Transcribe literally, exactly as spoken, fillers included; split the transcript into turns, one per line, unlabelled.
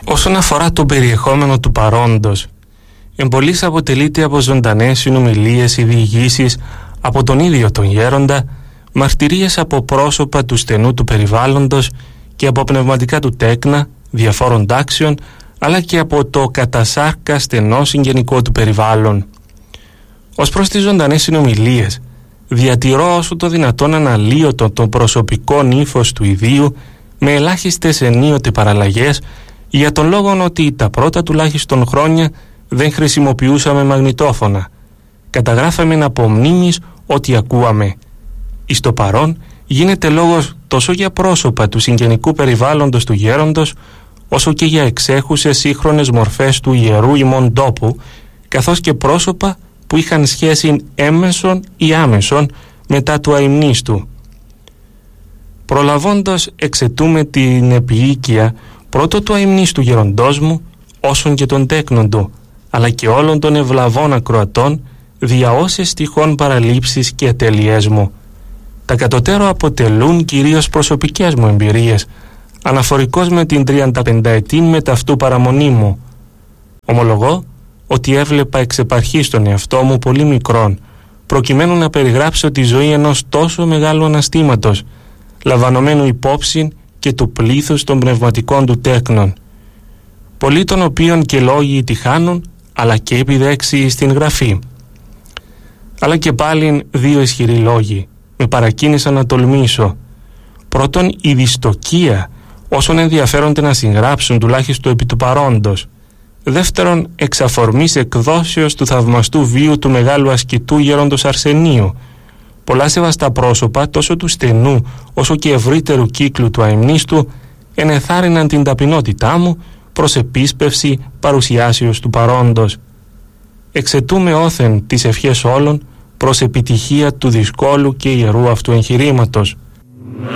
Όσον αφορά το περιεχόμενο του παρόντος, εμπολής αποτελείται από ζωντανές συνομιλίες ή διηγήσεις από τον ίδιο τον γέροντα, μαρτυρίες από πρόσωπα του στενού του περιβάλλοντος και από πνευματικά του τέκνα διαφόρων τάξεων, αλλά και από το κατά σάρκα στενό συγγενικό του περιβάλλον. Ως προς τις ζωντανές συνομιλίες, διατηρώ όσο το δυνατόν αναλύωτο τον προσωπικό ύφος του ιδίου με ελάχιστες ενίοτε παραλλαγές, για τον λόγο ότι τα πρώτα τουλάχιστον χρόνια δεν χρησιμοποιούσαμε μαγνητόφωνα. Καταγράφαμε από μνήμης ό,τι ακούαμε. Εις το παρόν γίνεται λόγος τόσο για πρόσωπα του συγγενικού περιβάλλοντος του γέροντος, όσο και για εξέχουσες σύγχρονες μορφές του ιερού ημών τόπου, καθώς και πρόσωπα που είχαν σχέση έμμεσον ή άμεσον μετά του αημνίστου. Προλαβώντας εξαιτούμε την επιοίκεια πρώτο του αημνίστου γεροντός μου, όσον και των τέκνων του, αλλά και όλων των ευλαβών ακροατών, δια όσες τυχόν παραλήψεις και ατέλειές μου. Τα κατωτέρω αποτελούν κυρίως προσωπικές μου εμπειρίες, αναφορικώς με την τριανταπενταετή μεταυτού παραμονή μου. Ομολογώ ότι έβλεπα εξ επαρχής τον εαυτό μου πολύ μικρόν, προκειμένου να περιγράψω τη ζωή ενός τόσο μεγάλου αναστήματος, λαμβανομένου υπόψη και του πλήθους των πνευματικών του τέκνων, πολλοί των οποίων και λόγοι τυχάνουν, αλλά και επιδέξει στην γραφή. Αλλά και πάλι δύο ισχυροί λόγοι με παρακίνησαν να τολμήσω. Πρώτον, η δυστοκία όσων ενδιαφέρονται να συγγράψουν τουλάχιστον επί του παρόντος. Δεύτερον, εξ αφορμής εκδόσεως του θαυμαστού βίου του μεγάλου ασκητού γέροντος Αρσενίου. Πολλά σεβαστά πρόσωπα τόσο του στενού όσο και ευρύτερου κύκλου του αημνίστου ενεθάρρυναν την ταπεινότητά μου προς επίσπευση παρουσιάσεως του παρόντος. Εξαιτούμε όθεν τις ευχές όλων προς επιτυχία του δυσκόλου και ιερού αυτού εγχειρήματος.